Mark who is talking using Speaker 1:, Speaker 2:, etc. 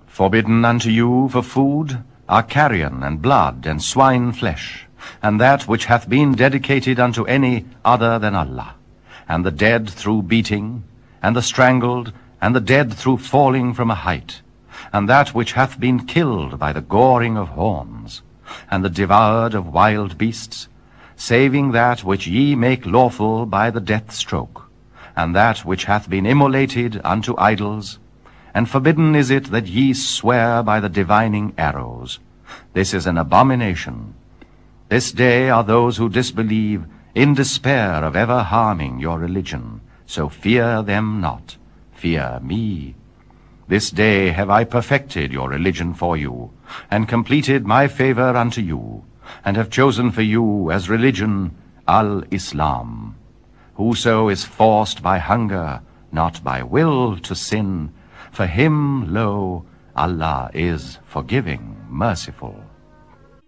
Speaker 1: Forbidden unto you for food are carrion and blood and swine flesh, and that which hath been dedicated unto any other than Allah, and the dead through beating, and the strangled, and the dead through falling from a height, and that which hath been killed by the goring of horns, and the devoured of wild beasts, saving that which ye make lawful by the death stroke, and that which hath been immolated unto idols, and forbidden is it that ye swear by the divining arrows. This is an abomination. This day are those who disbelieve in despair of ever harming your religion. So fear them not, fear me. This day have I perfected your religion for you, and completed my favor unto you, and have chosen for you as religion Al-Islam. Whoso is forced by hunger, not by will, to sin, for him, lo, Allah is forgiving, merciful.